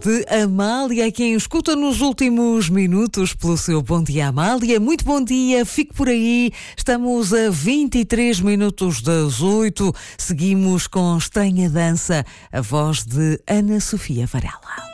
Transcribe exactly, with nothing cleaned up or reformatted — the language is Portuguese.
de Amália, quem escuta nos últimos minutos pelo seu Bom Dia Amália. Muito bom dia, fique por aí. Estamos a vinte e três minutos das oito. Seguimos com Estranha Dança, a voz de Ana Sofia Varela.